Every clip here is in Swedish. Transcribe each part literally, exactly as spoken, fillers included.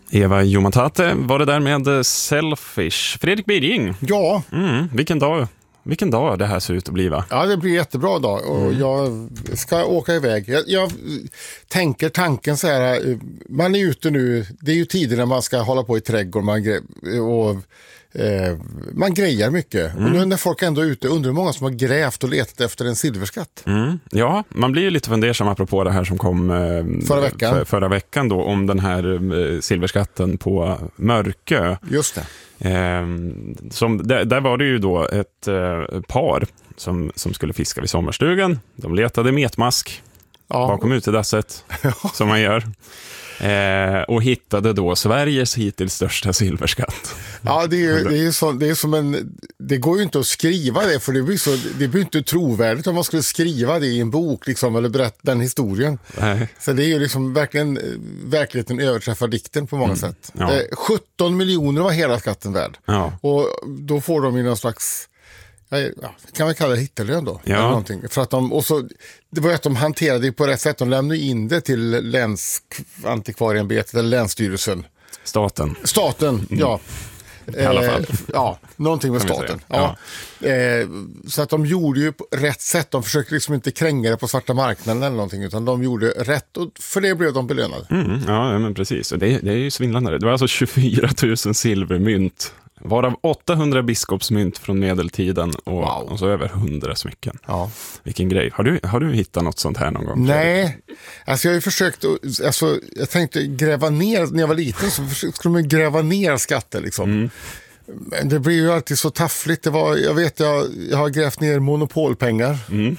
Eva Jumantate var det där med Selfish. Fredrik Birging. Ja. Mm, vilken dag. Vilken dag det här ser ut att bli, va? Ja, det blir jättebra dag och mm. jag ska åka iväg. Jag, jag tänker tanken så här, man är ute nu, det är ju tider när man ska hålla på i trädgård man gre- och eh, man grejar mycket. Mm. Och nu när folk ändå är ute, undrar många som har grävt och letat efter en silverskatt. Mm. Ja, man blir ju lite fundersam apropå det här som kom eh, förra veckan, för, förra veckan då, om den här eh, silverskatten på Mörkö. Just det. Eh, som, där, där var det ju då ett eh, par som, som skulle fiska vid sommarstugan. De letade metmask ja. bakom utedasset som man gör. Eh, och hittade då Sveriges hittills största silverskatt. Ja, det är, det är, så, det är som en... Det går ju inte att skriva det, för det blir, så, det blir inte trovärdigt om man skulle skriva det i en bok liksom, eller berätta den historien. Nej. Så det är ju liksom verkligen verkligheten överträffar dikten på många mm. sätt. Ja. Eh, sjutton miljoner var hela skatten värd. Ja. Och då får de i någon slags... Ja, kan man kalla det hittelön då? Ja. Eller någonting. För att de, och så, det var ju att de hanterade det på rätt sätt. De lämnade in det till länsantikvarieämbetet eller länsstyrelsen. Staten. Staten, mm. ja. I alla fall. Eh, ja, någonting med staten. Ja. Ja. Eh, så att de gjorde ju på rätt sätt. De försökte liksom inte kränga det på svarta marknaden eller någonting, utan de gjorde rätt och för det blev de belönade. Mm, ja, men precis. Det, det är ju svindlande. Det var alltså tjugofyra tusen silvermynt. Varav åttahundra biskopsmynt från medeltiden och, wow. och så över hundra smycken. Ja. Vilken grej. Har du, har du hittat något sånt här någon gång? Nej, alltså jag har ju försökt, alltså jag tänkte gräva ner, när jag var liten så skulle man gräva ner skatter liksom. Mm. Men det blir ju alltid så taffligt. Det var, jag vet, jag, jag har grävt ner monopolpengar mm.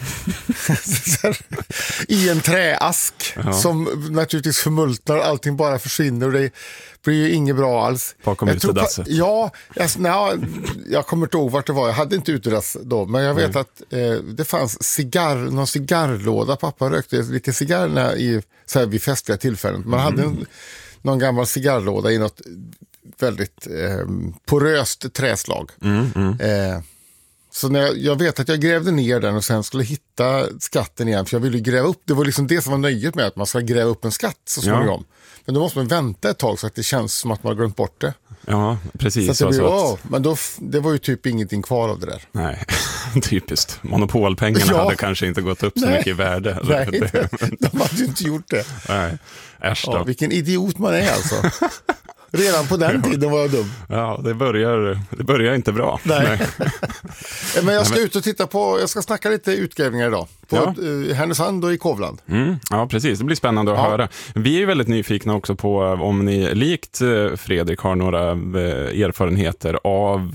i en träask ja. som naturligtvis förmultnar, allting bara försvinner och det blir ju inget bra alls. Bakom utedasset. Ja, jag, nej, jag kommer inte ihåg vart det var. Jag hade inte utedass då, men jag vet nej. att eh, det fanns cigarr, någon cigarrlåda. Pappa rökte lite cigarr i, så här, vid festliga tillfällen. Man mm. hade en, någon gammal cigarrlåda i något väldigt eh, poröst träslag. Mm, mm. Eh, så när jag, jag vet att jag grävde ner den och sen skulle hitta skatten igen, för jag ville gräva upp, det var liksom det som var nöjet med att man ska gräva upp en skatt så småningom. Ja. Men då måste man vänta ett tag så att det känns som att man har glömt bort det. Ja, precis. Så att det, blir, alltså åh, men då, det var ju typ ingenting kvar av det där. Nej, typiskt. Monopolpengarna ja. hade kanske inte gått upp så Nej. mycket i värde. Nej, det, de hade ju inte gjort det. Nej, äsch då. Ja, vilken idiot man är alltså. Redan på den tiden var jag dum. Ja, det börjar, det börjar inte bra. Nej. Nej. Men jag ska ut och titta på, jag ska snacka lite utgrävningar idag. På ja. Härnösand och i Kovland. Mm, ja, precis. Det blir spännande att ja. höra. Vi är ju väldigt nyfikna också på om ni likt Fredrik har några erfarenheter av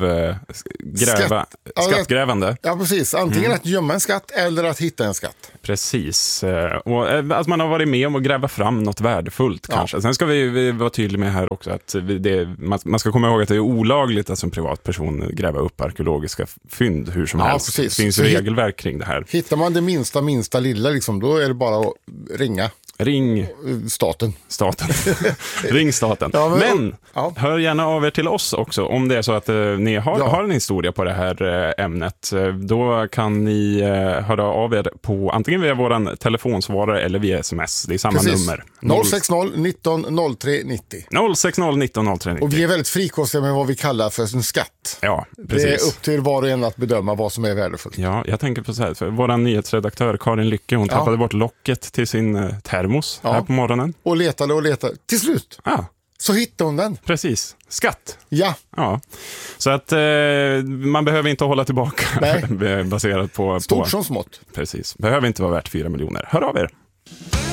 gräva, Skatt, skattgrävande. Ja, precis. Antingen mm. att gömma en skatt eller att hitta en skatt. Precis. Och att man har varit med om att gräva fram något värdefullt ja. kanske. Sen ska vi, vi vara tydliga med här också att det, man ska komma ihåg att det är olagligt att som privatperson gräva upp arkeologiska fynd hur som ja, helst. Precis. Det finns regelverk kring det här. Hittar man det minsta, minsta lilla, liksom, då är det bara att ringa. Ring staten. Staten. Ring staten. Ja, men men ja. hör gärna av er till oss också om det är så att eh, ni har, ja. har en historia på det här eh, ämnet. Då kan ni eh, höra av er på antingen via våran telefonsvarare eller via sms. Det är samma Precis. nummer. noll sex noll nitton noll tre nittio. noll sex noll nitton noll tre nittio. Och vi är väldigt frikostiga med vad vi kallar för en skatt. Ja, precis. Det är upp till var och en att bedöma vad som är värdefullt. Ja, jag tänker på så här. För vår nyhetsredaktör Karin Lycke, hon ja. tappade bort locket till sin eh, termos ja. här på morgonen. Och letade och letade. Till slut. Ja. Så hittade hon den. Precis. Skatt. Ja. Ja. Så att eh, man behöver inte hålla tillbaka. Nej. baserat på... Stort på, som smått. Precis. Behöver inte vara värt fyra miljoner. Hör av er.